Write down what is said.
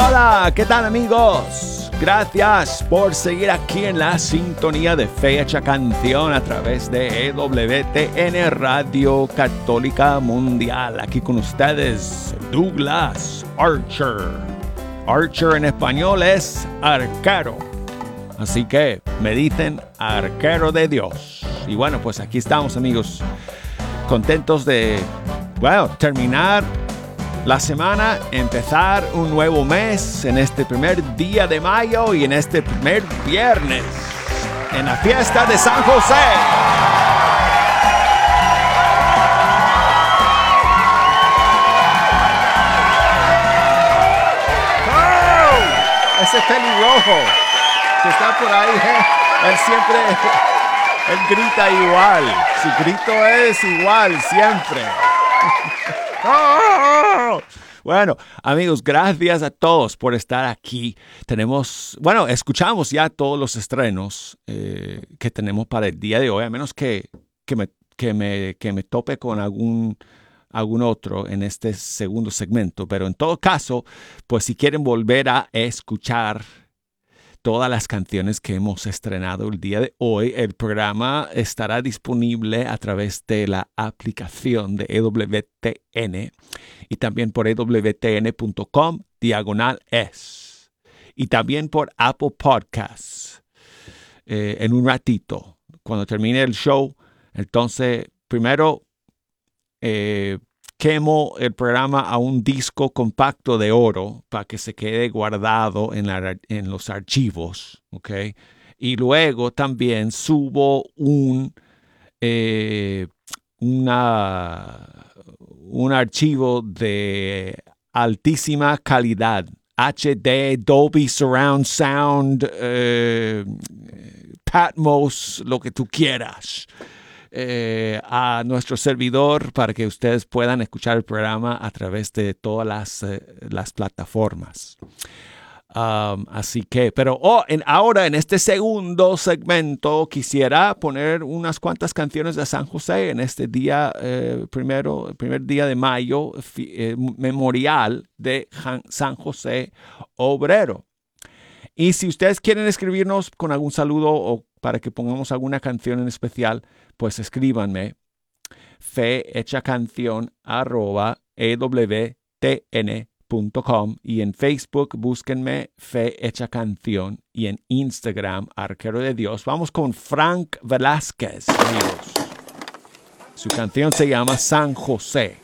Hola, ¿qué tal amigos? Gracias por seguir aquí en la sintonía de Fe Hecha Canción a través de EWTN Radio Católica Mundial. Aquí con ustedes, Douglas Archer. Archer en español es arquero. Así que me dicen arquero de Dios. Y bueno, pues aquí estamos amigos, contentos de, terminar la semana, empezar un nuevo mes en este primer día de mayo y en este primer viernes en la fiesta de San José. ¡Oh! Ese pelirrojo que está por ahí, él siempre, él grita igual, su grito es igual siempre. Bueno, amigos, gracias a todos por estar aquí. Escuchamos ya todos los estrenos que tenemos para el día de hoy, a menos que me tope con algún otro en este segundo segmento. Pero en todo caso, pues si quieren volver a escuchar todas las canciones que hemos estrenado el día de hoy, el programa estará disponible a través de la aplicación de EWTN y también por ewtn.com/es y también por Apple Podcasts en un ratito. Cuando termine el show, entonces primero quemo el programa a un disco compacto de oro para que se quede guardado en los archivos, ¿ok? Y luego también subo un archivo de altísima calidad, HD, Dolby Surround Sound, Patmos, lo que tú quieras, a nuestro servidor para que ustedes puedan escuchar el programa a través de todas las plataformas. Así que, ahora en este segundo segmento quisiera poner unas cuantas canciones de San José en este día, el primer día de mayo, memorial de San José Obrero. Y si ustedes quieren escribirnos con algún saludo o para que pongamos alguna canción en especial, pues escríbanme fehechacancion@ewtn.com y en Facebook búsquenme Fe Hecha Canción y en Instagram Arquero de Dios. Vamos con Frank Velázquez, amigos. Su canción se llama San José.